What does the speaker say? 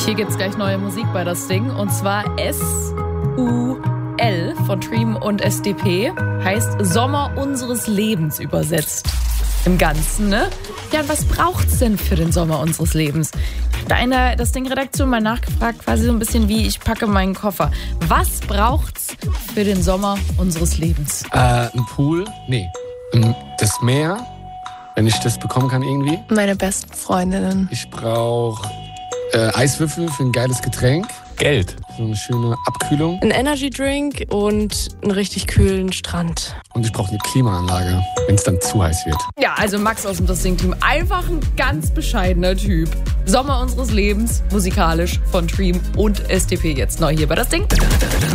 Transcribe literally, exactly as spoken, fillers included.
Hier gibt's gleich neue Musik bei das Ding. Und zwar S U L von Dream und S D P. Heißt Sommer unseres Lebens übersetzt. Im Ganzen, ne? Ja, und was braucht's denn für den Sommer unseres Lebens? Da in der das Ding-Redaktion mal nachgefragt, quasi so ein bisschen wie ich packe meinen Koffer. Was braucht's für den Sommer unseres Lebens? Äh, ein Pool? Nee. Das Meer, wenn ich das bekommen kann irgendwie. Meine besten Freundinnen. Ich brauche äh, Eiswürfel für ein geiles Getränk. Geld. So eine schöne Abkühlung. Ein Energy Drink und einen richtig kühlen Strand. Und ich brauche eine Klimaanlage, wenn es dann zu heiß wird. Ja, also Max aus dem Das Ding-Team. Einfach ein ganz bescheidener Typ. Sommer unseres Lebens, musikalisch von Dream und S D P jetzt neu hier bei Das Ding.